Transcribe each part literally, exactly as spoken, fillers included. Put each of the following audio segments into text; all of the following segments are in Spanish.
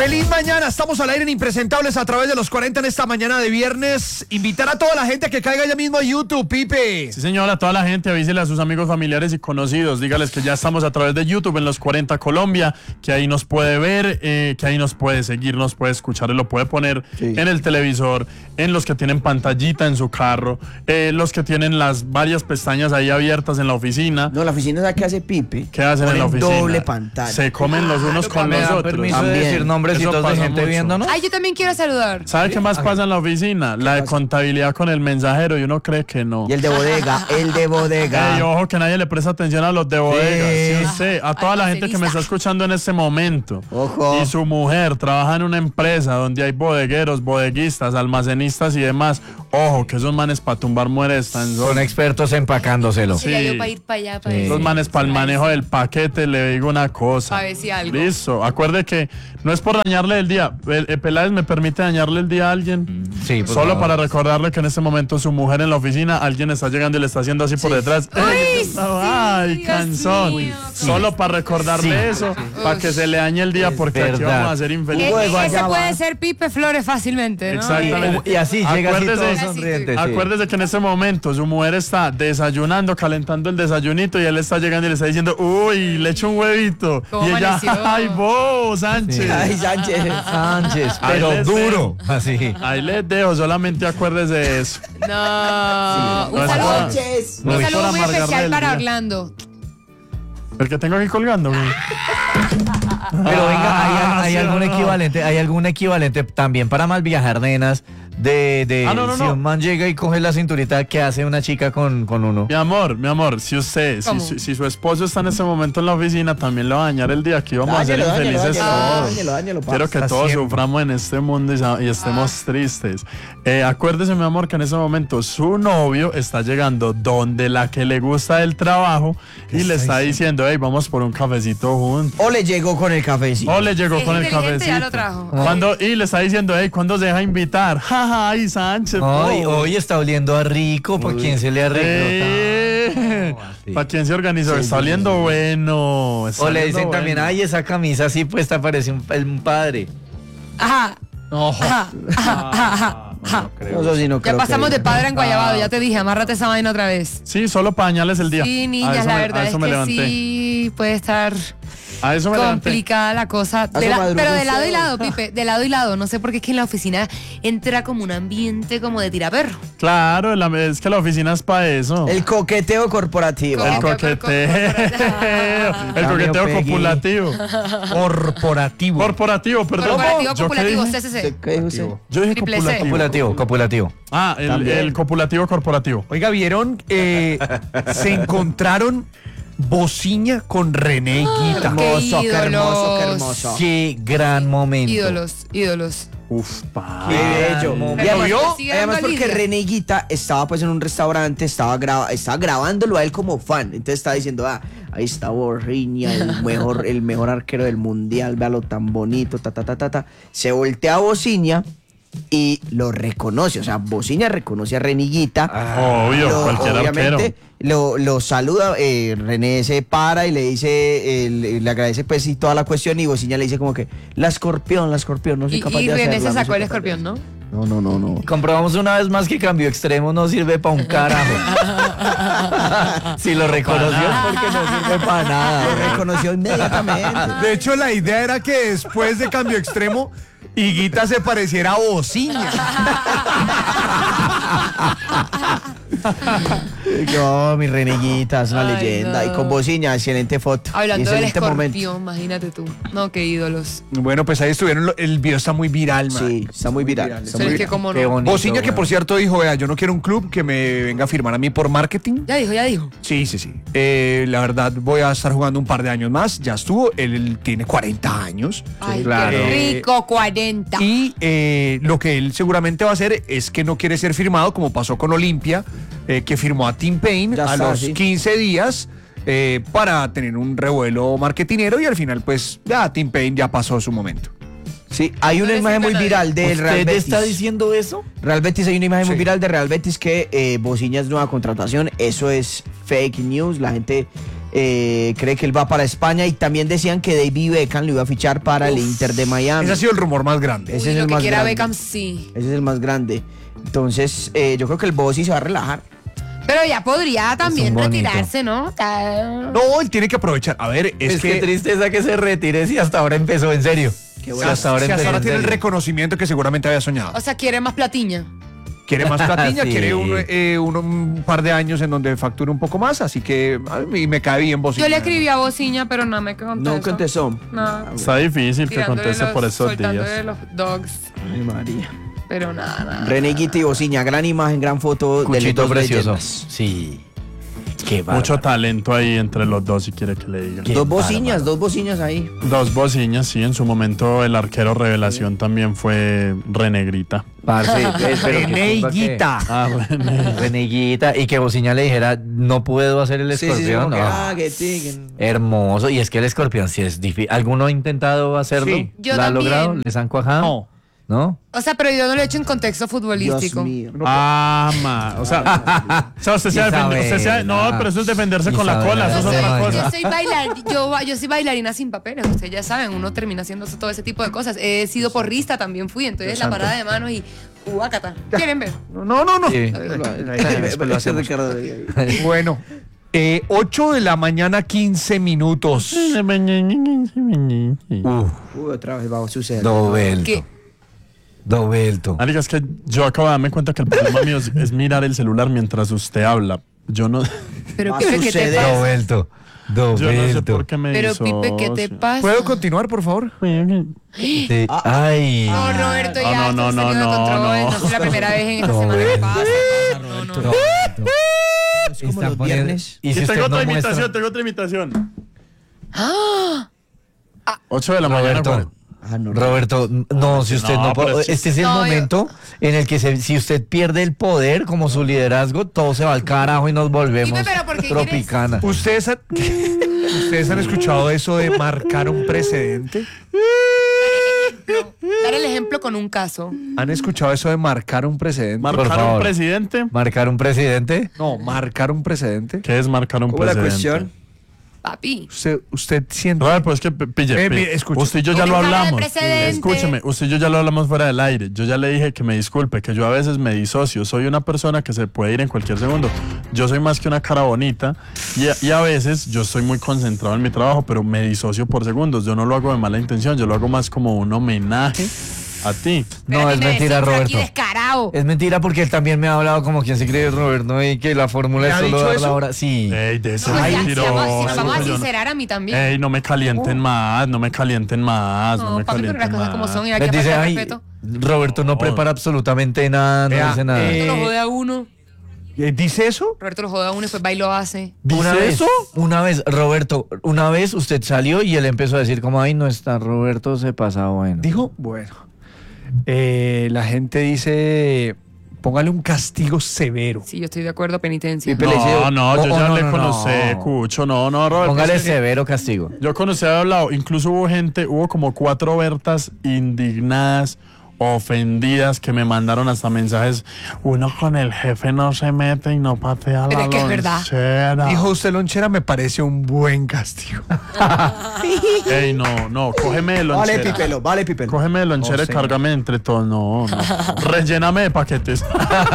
Feliz mañana, estamos al aire en Impresentables a través de los cuarenta en esta mañana de viernes. Invitar a toda la gente a que caiga ya mismo a YouTube, Pipe. Sí, señora, a toda la gente, avísele a sus amigos, familiares y conocidos. Dígales que ya estamos a través de YouTube en los cuarenta Colombia, que ahí nos puede ver, eh, que ahí nos puede seguir, nos puede escuchar, lo puede poner sí. en el televisor, en los que tienen pantallita en su carro, eh, los que tienen las varias pestañas ahí abiertas en la oficina. No, la oficina es la que hace Pipe. ¿Qué hacen en la oficina? Doble pantalla. Se comen los unos con los otros. Permiso de decir nombrecitos de gente viéndonos. Ay, yo también quiero saludar. ¿Sabe qué más pasa en la oficina? La de contabilidad con el mensajero y uno cree que no. Y el de bodega, el de bodega. Ey, ojo que nadie le presta atención a los de bodega. Sí. Sí, usted, a toda la gente que me está escuchando en este momento. Ojo. Y su mujer trabaja en una empresa donde hay bodegueros, bodeguistas, almacenistas y demás. Ojo, que esos manes para tumbar mueres están. Son expertos empacándoselo. Sí. Yo para ir para allá, para sí. Esos manes para el manejo del paquete, le digo una cosa. A ver si algo. Listo. Acuerde que no es por dañarle el día. El, el Peláez me permite dañarle el día a alguien. Sí, Solo favor. para recordarle que en este momento su mujer en la oficina, alguien está llegando y le está haciendo así sí. por detrás. Ay, sí, ay Dios cansón. mío. Solo para recordarle sí. eso, sí. para que se le dañe el día, es porque verdad. Aquí vamos a ser infelices. E ese puede ser Pipe Flores fácilmente, ¿no? Exactamente. Y, y así llega así todo sonriente. Sí. Acuérdese que en este momento su mujer está desayunando, calentando el desayunito y él está llegando y le está diciendo, uy, le echo un huevito. Y ella, ay, vos, Sánchez. Sí. Ay, Sánchez. Sánchez, pero duro. Así. Ahí les dejo, solamente acuérdese de eso. No, sí. un no saludo, Sánchez. un saludo muy especial para Orlando. El que tengo aquí colgando. Pero venga, hay, hay algún equivalente, hay algún equivalente también para mal viajar, nenas, de, de ah, no, no, si no. un man llega y coge la cinturita que hace una chica con, con uno. Mi amor, mi amor, si usted, si, si, si su esposo está en ese momento en la oficina, también le va a dañar el día. Aquí vamos dáñelo, a ser infelices dáñelo, todos. Dáñelo, dáñelo, Quiero que todos siempre. suframos en este mundo y, y estemos ah. tristes. Eh, acuérdese, mi amor, que en ese momento su novio está llegando donde la que le gusta el trabajo y le está diciendo, hey, vamos por un cafecito juntos. O le llegó con el cafecito. O le llegó con el cafecito. Ya lo trajo. Cuando, y le está diciendo, hey, ¿cuándo se deja invitar? Jaja, ay, Sánchez. Hoy, hoy está oliendo a rico. ¿Por quién se le arregló? Eh, oh, ¿Para quién se organizó? Sí, está sí, oliendo sí. bueno. Está o le dicen bueno. también, ay, esa camisa así puesta parece un, un padre. Ajá. Ojo. Ajá. Ajá. Ajá. No, no, sí, no ya pasamos que... de padre en Guayabado, ya te dije, amárrate esa vaina otra vez. Sí, solo para dañarles el día. Sí, niñas, la me, verdad es que levanté. sí puede estar a eso me complicada levanté. la cosa. De la, pero de lado y lado, Pipe, de lado y lado. No sé por qué es que en la oficina entra como un ambiente como de tiraperro. Claro, la, es que la oficina es para eso. El coqueteo corporativo. El coqueteo. El coqueteo copulativo. Corporativo. Corporativo, perdón. Corporativo, copulativo, C C C. ¿Qué dijo usted? Yo dije copulativo. Copulativo, copulativo. Ah, el, el copulativo corporativo. Oiga, ¿vieron? Eh, se encontraron Bociña con René Higuita. Hermoso, qué hermoso, qué hermoso. Qué gran momento. Ídolos, ídolos. Uf, pa. Qué bello. Y además, además porque René Higuita estaba pues en un restaurante, estaba, graba, estaba grabándolo a él como fan. Entonces estaba diciendo, ah, ahí está Borriña, el mejor, el mejor arquero del mundial, véalo tan bonito, ta, ta, ta, ta, ta. Se voltea a Bociña y lo reconoce, o sea, Bociña reconoce a René Higuita. Ah, obvio, lo, cualquier obviamente, arquero. Lo, lo saluda, eh, René se para y le dice, eh, le, le agradece pues y toda la cuestión y Bociña le dice como que, la escorpión, la escorpión, no soy y, capaz y de hacerla. Y René se sacó no el escorpión, ¿no? No, no, no, no. Comprobamos una vez más que cambio extremo no sirve para un carajo. Si lo reconoció es porque no sirve para nada. Lo reconoció inmediatamente. De hecho, la idea era que después de cambio extremo, Higuita se pareciera a Bociña. Yo, mi René Higuita, es una Ay, leyenda. no. Y con Bociña, excelente foto. Hablando del excelente escorpión, momento. imagínate tú. No, qué ídolos. Bueno, pues ahí estuvieron. El video está muy viral, man. Sí, está muy viral. Está Pero muy es que viral. como Qué no. bonito. Bociña, que bueno. por cierto dijo, vea, yo no quiero un club que me venga a firmar a mí por marketing. Ya dijo, ya dijo. Sí, sí, sí. Eh, la verdad, voy a estar jugando un par de años más. Ya estuvo. Él, él tiene cuarenta años. Ay, claro. qué rico, cuarenta. Y eh, lo que él seguramente va a hacer es que no quiere ser firmado, como pasó con Olimpia, eh, que firmó a Tim Payne Ya a está, los sí. quince días eh, para tener un revuelo marketinero y al final, pues, ya Tim Payne ya pasó su momento. Sí, hay No una imagen muy necesita viral del Real ¿Usted Betis. está diciendo eso? Real Betis, hay una imagen muy Sí. viral de Real Betis que eh, Bociña es nueva contratación. Eso es fake news. La gente Eh, cree que él va para España y también decían que David Beckham lo iba a fichar para Uf, el Inter de Miami. Ese ha sido el rumor más grande. Ese Uy, es lo el que más quiera grande. Beckham, sí. Ese es el más grande. Entonces, eh, yo creo que el Bossi se va a relajar. Pero ya podría también bonito. retirarse, ¿no? Ah. No, él tiene que aprovechar. A ver, es, Es que... que tristeza que se retire si hasta ahora empezó en serio. Qué Si bueno. hasta ahora, si hasta empezó ahora en tiene el serio. reconocimiento que seguramente había soñado. O sea, quiere más platiña. Quiere más platilla, Sí. quiere un, eh, un, un par de años en donde facture un poco más, así que a mí me cae bien Bociña. Yo le escribí a Bociña, pero no me contestó. No contestó. No. Está difícil que Tirándole conteste los- por esos soltándole días. los dogs. Ay, María. Pero nada, nada. René Guita y Bociña, gran imagen, gran foto de Cuchito los dos precioso. leyendas. Sí. Qué Mucho bárbaro. talento ahí entre los dos, si quiere que le digan. Qué Dos bociñas, bárbaro. dos bociñas ahí. Dos bociñas, sí. En su momento el arquero revelación también fue Renegrita. Parce, eh, pero qué René chimba que- Guita. Ah, René. Reneguita. Y que Bociña le dijera, no puedo hacer el Sí, sí, sí, escorpión. como que, no. ah, que sí, que- Hermoso. Y es que el escorpión sí es difícil. ¿Alguno ha intentado hacerlo? Sí. Yo ¿Lo ha también. logrado? ¿Les han cuajado? No. ¿No? O sea, pero yo no lo he hecho en contexto Dios futbolístico. mío. Ah, ma. O sea, o sea, usted se ha defendido. Usted se ha- no, pero eso es defenderse con la cola. Eso es Yo otra soy, cosa. yo soy bailar, yo, yo soy bailarina sin papeles, ustedes ya saben, uno termina haciendo todo ese tipo de cosas. He sido porrista, también fui, entonces la parada de manos y huácata. ¿Quieren ver? No, no, no. no. Sí. Después lo hacemos. Ricardo. Bueno, eh, ocho de la mañana, quince minutos. Uf, Uy, otra vez va a suceder. Dobelto. ¿Qué? Dobelto. Marica, es que yo acabo de darme cuenta que el problema mío es, es mirar el celular mientras usted habla. Yo no, Pero Va a Pipe, ¿qué te suceder. pasa? Dobelto. yo no sé Dobelto. por qué me Pero disocio. Pipe, ¿qué te pasa? ¿Puedo continuar, por favor? Sí. Ay. No, Roberto, No, ya no, esto no, salió de no, control. no. No, es la primera vez en esta No, semana que ven. pasa. No, no, no. Roberto. Es como Está los poniendo- viernes. Y Y si usted tengo no otra muestra- imitación, tengo otra imitación. ocho de la mañana. Roberto. cuarenta. Ah, no, Roberto, no, si usted No, no, pero es este es el No, yo- momento en el que se- si usted pierde el poder como su liderazgo, todo se va al carajo y nos volvemos Dime, pero ¿por qué tropicana. ¿Ustedes han, ¿Ustedes han escuchado eso de marcar un precedente? Dar el ejemplo con un caso. ¿Han escuchado eso de marcar un precedente? ¿Marcar un favor. presidente? Marcar un presidente. No, marcar un precedente. ¿Qué es marcar un ¿Cómo la presidente? cuestión? Papi. Usted, usted siente... Robert, pues es que p- pille, Eh, pille. mire, escuche. Usted y yo ya Tiene lo cara de hablamos. precedente. Escúcheme, usted y yo ya lo hablamos fuera del aire. Yo ya le dije que me disculpe, que yo a veces me disocio. Soy una persona que se puede ir en cualquier segundo. Yo soy más que una cara bonita y a, y a veces yo estoy muy concentrado en mi trabajo, pero me disocio por segundos. Yo no lo hago de mala intención, yo lo hago más como un homenaje a ti. No, Pero es a mí me mentira, decís Roberto. aquí descarado. Es mentira porque él también me ha hablado como quien se cree Roberto y que la fórmula ¿Le es ha solo dicho dar eso? la hora. Sí. Ey, de ese No, pues ya, si mentiroso. vamos, si nos vamos a Yo no- sincerar a mí también. Ey, no me calienten más, no me calienten más, no, no, me papi, pero las calienten cosas más. como son y hay que Les dice, faltar ay, respeto. Roberto no No. prepara absolutamente nada, no Vea, dice nada. eh, Roberto lo jode a uno. Eh, ¿Dice eso? Roberto lo jode a uno y después va y lo hace. Una ¿Dice vez, eso? una vez, Roberto, una vez usted salió y él empezó a decir como, ay, no está, Roberto se pasa bueno. Dijo, bueno. Eh, la gente dice, póngale un castigo severo. Sí, yo estoy de acuerdo, penitencia. Pipe le dice, No, no, yo Oh, oh, ya no, le no, conocí, no. Cucho, no, no, Robert. Póngale pues es que severo castigo. Yo conocí, había hablado, incluso hubo gente, hubo como cuatro Bertas indignadas, ofendidas, que me mandaron hasta mensajes, uno con el jefe no se mete y no patea Pero la es que es verdad. lonchera. Dijo usted, lonchera, me parece un buen castigo. Ey, no, no, cógeme de Vale, lonchera. Pipelo, vale, Pipelo. Cógeme de lonchera No, y sí. cárgame entre todos. No, no. Relléname de paquetes.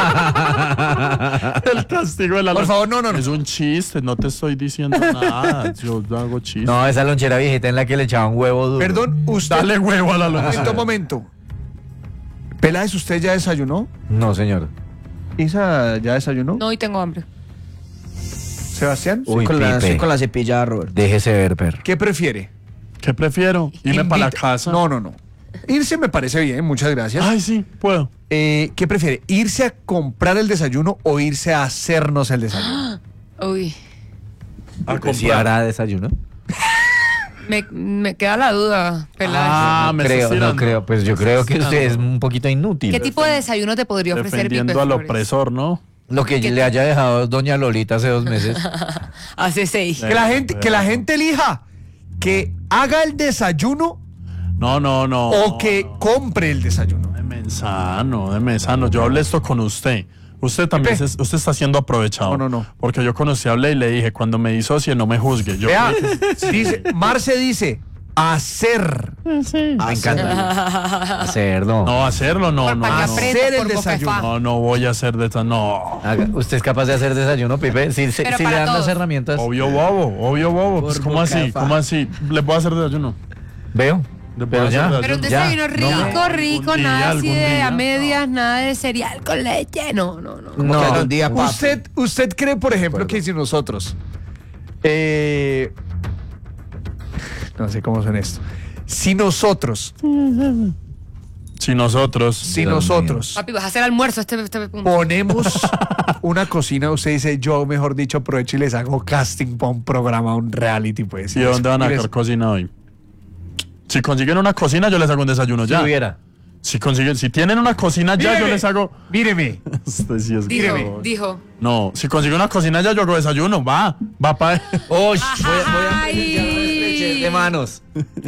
El castigo de la Por lonchera. favor, no, no, no. Es un chiste, no te estoy diciendo nada. Yo hago chistes. No, esa lonchera viejita en la que le echaban huevo duro. Perdón, usted... Dale huevo a la lonchera. Momento, momento. Peláez, ¿usted ya desayunó? No, señor. ¿Isa ya desayunó? No, y tengo hambre. ¿Sebastián? Uy, con, la, Pipe. sí, con la cepillada, Robert. Déjese ver, perro. ¿Qué prefiere? ¿Qué prefiero? ¿Irme para la Invita- casa? No, no, no. Irse me parece bien, muchas gracias. Ay, sí, puedo. Eh, ¿Qué prefiere? ¿Irse a comprar el desayuno o irse a hacernos el desayuno? Uy, A Pues, ¿sí comprar. hará desayuno? me, me queda la duda, Peláez. Ah, me creo, estás no tirando. creo. Pues yo Me creo estás que usted es tirando. un poquito inútil. ¿Qué tipo de desayuno te podría ofrecer Pipe Defendiendo al Flores? opresor, ¿no? Lo que ¿Qué le ti- haya dejado doña Lolita hace dos meses. Hace seis. Que la gente, que la gente elija que haga el desayuno No, no, no. o que compre el desayuno. De mensano, de mensano. Yo hablé esto con usted. Usted también, Pipe. se- usted está siendo aprovechado. No, no, no. Porque yo conocí a Blay y le dije, cuando me disocie, no me juzgue. Yo Vea, creí que- dice, Marce dice, hacer. Me encanta. Hacerlo. No, hacerlo, no, Por no. para que no. aprenda, Hacer el por boca de desayuno. fa. No, no voy a hacer de esta, no. Haga- ¿Usted es capaz de hacer desayuno, Pipe? Si, si- Pero si le para dan las todos. herramientas. Obvio bobo, obvio bobo. Pues, Por ¿cómo boca de así? fa. ¿Cómo así? ¿Le puedo hacer desayuno? Veo. Le Pero puedo ya. hacer Pero un desayuno. desayuno Ya, rico, no. rico, Algún nada día, así algún de día. a medias, nada de cereal con leche. No, no, no. Como No. que algún día, papi. ¿Usted, usted cree, por ejemplo, que si nosotros... eh, no sé cómo son esto. Si nosotros, Si nosotros. si Dios nosotros Papi, vas a hacer almuerzo este, este punto. ponemos una cocina, usted dice, yo mejor dicho aprovecho y les hago casting para un programa, un reality, pues. ¿Y dónde van a Y les- sacar cocina hoy? Si consiguen una cocina, yo les hago un desayuno Si ya. hubiera. Si consiguen, si tienen una cocina ya, yo Míreme, les hago. Míreme. Este sí es Dijo, grave. dijo. No, si consiguen una cocina ya, yo hago desayuno. Va, va para. ¡Uy! Ay. de manos.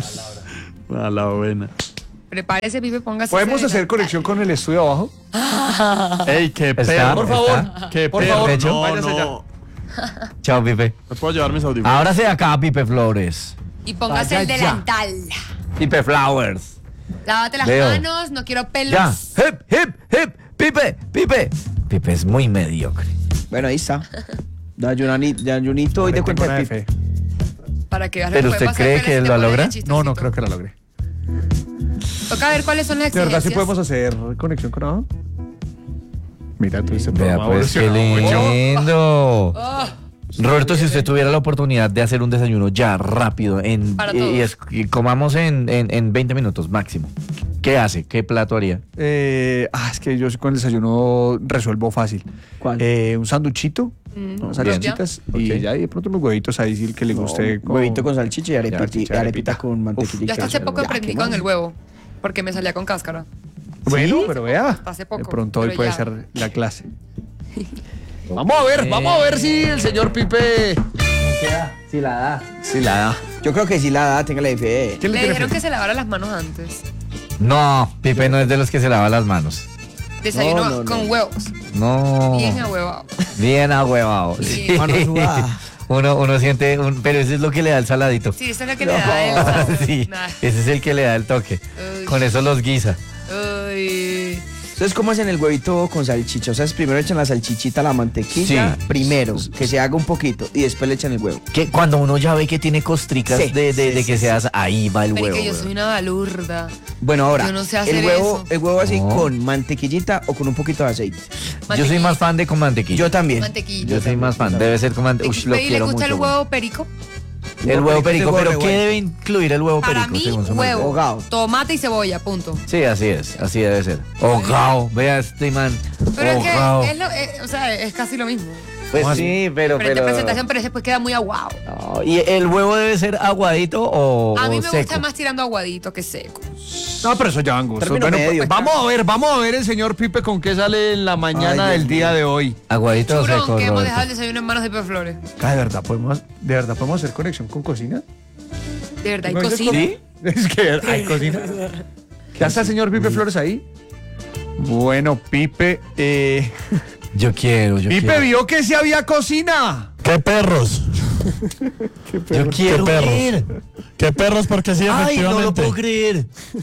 A la buena. Prepárese, Pipe, póngase. ¿Podemos ese hacer delantal. conexión con el estudio abajo? Ey, qué Está, perro. Por favor, está. Qué por perro. favor, no, váyase no. Chao, Pipe. ¿Me puedo llevar mis audífonos? Ahora se acá, Pipe Flores. Y póngase Vaya el ya. delantal. Pipe Flowers. Lávate las Leo. manos, no quiero pelos. Ya. Hip, hip, hip. Pipe, Pipe. Pipe es muy mediocre. Bueno, ahí está. Desayunani- Desayunito y te No le cuenta tengo de nada de Pipe. fe. Para que veas lo ¿Pero que usted puede pasar, cree Pele, que si te lo pones logra? de No, chistosito. no creo que la logre. Toca ver cuáles son las ¿De verdad sí exigencias. podemos hacer conexión con abajo? Mira, tú este Vea, programa pues qué evolucionó mucho. lindo. Oh, Roberto, si usted tuviera la oportunidad de hacer un desayuno ya rápido en, Para y, todos. y es- y comamos en, en, en veinte minutos máximo, ¿qué hace? ¿Qué plato haría? Eh, ah, es que yo con el desayuno resuelvo fácil. ¿Cuál? Eh, un sanduchito, mm, unas ya. salchichitas y Ok. ya y de pronto unos huevitos ahí sí el que le guste. No, huevito con salchicha y arepita, salchicha, y arepita arepita. con mantequilla. y Yo hasta hace queso. poco Ya, aprendí ¿qué con más? el huevo. Porque me salía con cáscara. Bueno, ¿Sí? pero vea. Hace poco, De pronto hoy pero puede ya. ser la clase. Vamos a ver, vamos a ver si el señor Pipe Si la da. sí la da. Yo creo que sí la da, téngale fe. ¿Quién Le le tiene dijeron fe? que se lavara las manos antes. No, Pipe no es de los que se lava las manos. Desayuno No, no, con no. huevos. No. Bien ahuevado. Bien ahuevado. Sí. Mano sudada. Uno, uno siente, un, pero ese es lo que le da el saladito. Sí, eso es lo que le da el sabor. Sí, Nah. ese es el que le da el toque. Uy. Con eso los guisa. Uy. Entonces, ¿cómo hacen el huevito con salchicha? O sea, es primero echan la salchichita, la mantequilla, Sí. primero, que se haga un poquito, y después le echan el huevo. Que cuando uno ya ve que tiene costricas Sí, de, de, sí, de que sí, se hace, ahí va el Pero huevo. que yo weón. soy una balurda. Bueno, ahora, Yo no sé hacer el huevo, eso. el huevo así No. con mantequillita o con un poquito de aceite. Yo soy más fan de con mantequilla. Yo también. Mantequilla. Yo soy más fan, debe ser con mantequilla. Ush, lo ¿Y le quiero gusta mucho. el weón. huevo perico? El huevo perico, Huevo pero revuelto. ¿qué debe incluir el huevo Para perico? mí, según su merced? huevo, Hogao. tomate y cebolla, punto. Sí, así es, así debe ser. Hogao, vea este man. Pero es Hogao. que es, lo, eh, o sea, es casi lo mismo. Pues sí, pero. Diferente pero... presentación, pero ese después queda muy aguado. No, ¿y el huevo debe ser aguadito o, A mí o me seco? gusta más tirando aguadito que seco. No, pero eso ya van gustos. Término Bueno, medio. pues, vamos a ver, vamos a ver el señor Pipe con qué sale en la mañana Ay, del Dios día de hoy. Aguadito o Churón, seco, que hemos Roberto. dejado el desayuno en manos de Pepe Flores. Ah, de verdad podemos, de verdad podemos hacer conexión con cocina. De verdad, hay ¿No dices cocina. cómo? Es que hay cocina. ¿Ya está el señor Pipe Flores ahí? Bueno, Pipe, eh, Yo quiero, yo Pipe quiero. vio que sí había cocina. ¿Qué perros? Yo quiero perros. ver. ¿Qué perros? Porque sí, Ay, no lo efectivamente. puedo creer.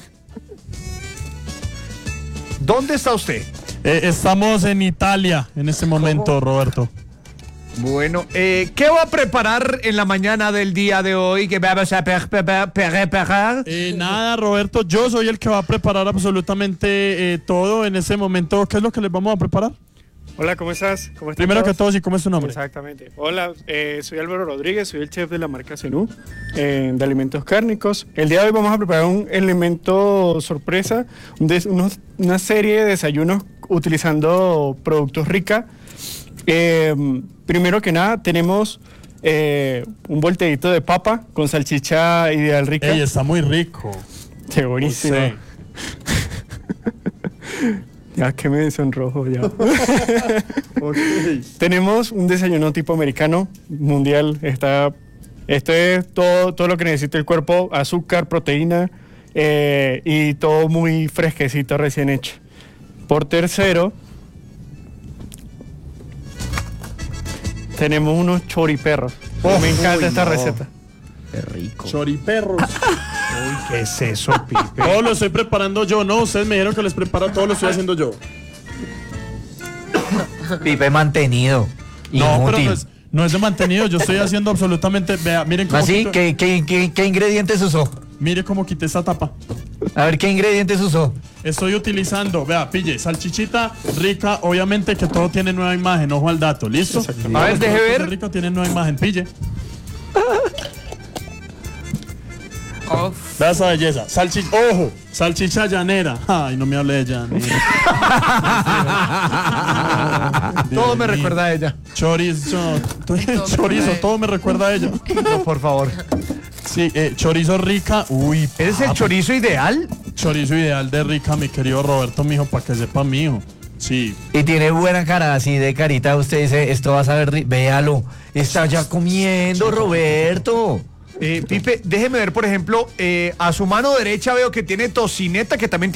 ¿Dónde está usted? Eh, estamos en Italia en este momento, Roberto. Bueno, eh, ¿qué va a preparar en la mañana del día de hoy? ¿Qué vamos a pre- pre- pre- preparar? Eh, nada, Roberto, yo soy el que va a preparar absolutamente eh, todo en este momento. ¿Qué es lo que les vamos a preparar? Hola, ¿cómo estás? ¿Cómo están Primero que todos? todo, ¿sí cómo es tu nombre? Exactamente. Hola, eh, soy Álvaro Rodríguez, soy el chef de la marca Zenú eh, de alimentos cárnicos. El día de hoy vamos a preparar un elemento sorpresa, un des- unos- una serie de desayunos utilizando productos rica. Eh, primero que nada, tenemos eh, un volteadito de papa con salchicha ideal rica. Ey, está muy rico. Qué buenísimo. Sí. Ya que me sonrojo ya. Tenemos un desayuno tipo americano, mundial. Está, esto es todo, todo lo que necesita el cuerpo: azúcar, proteína eh, y todo muy fresquecito, recién hecho. Por tercero, tenemos unos choriperros. Oh, me encanta uy, esta no. receta. Qué rico. Choriperros. Uy, ¿qué es eso, Pipe? Todo lo estoy preparando yo, no, ustedes me dijeron que les prepara, todo lo estoy haciendo yo. Pipe mantenido. No, pero Inútil. no es, no es de mantenido, yo estoy haciendo absolutamente, vea, miren cómo ¿Así? quito- ¿Qué, qué, qué, qué ingredientes usó? mire cómo quité esta tapa. A ver, ¿qué ingredientes usó? Estoy utilizando, vea, pille, salchichita rica, obviamente que todo tiene nueva imagen, ojo al dato, ¿listo? A ver, deje ver. Rica tiene nueva imagen, pille. Uf. Vea esa belleza. Salchicha, ojo, salchicha llanera. Ay, no me hable de llanera. Todo me Dios mío. recuerda a ella. Chorizo, Todo me chorizo, recuerda a- todo me recuerda a ella. No, por favor. Sí, eh, chorizo rica, uy. ¿Ese es el papi. chorizo ideal? Chorizo ideal de rica, mi querido Roberto, mijo, para que sepa, mijo. Sí. Y tiene buena cara, así de carita. Usted dice, esto va a saber, ri- véalo. Está ya comiendo, Roberto. Eh, Pipe, déjeme ver, por ejemplo, eh, a su mano derecha veo que tiene tocineta, que también